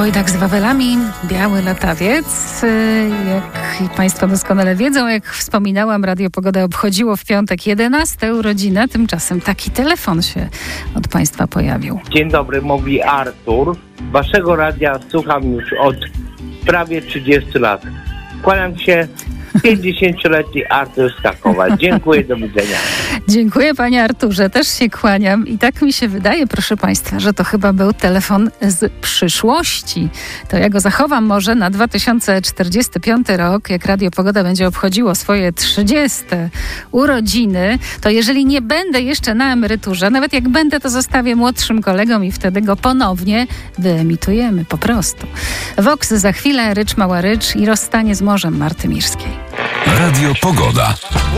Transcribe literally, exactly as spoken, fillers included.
Wojdak z Wawelami, Biały Latawiec. Jak Państwo doskonale wiedzą, jak wspominałam, Radio Pogoda obchodziło w piątek jedenastą urodzinę. Tymczasem taki telefon się od Państwa pojawił. Dzień dobry, mówi Artur. Waszego radia słucham już od prawie trzydziestu lat. Kłaniam się, pięćdziesięcioletni Artur z Krakowa. Dziękuję, do widzenia. Dziękuję, panie Arturze, też się kłaniam i tak mi się wydaje, proszę państwa, że to chyba był telefon z przyszłości. To ja go zachowam może na dwa tysiące czterdziesty piąty rok, jak Radio Pogoda będzie obchodziło swoje trzydzieste urodziny, to jeżeli nie będę jeszcze na emeryturze, nawet jak będę, to zostawię młodszym kolegom i wtedy go ponownie wyemitujemy, po prostu. Vox za chwilę, Rycz Mała Rycz i rozstanie z morzem Marty Mirskiej. Radio Pogoda.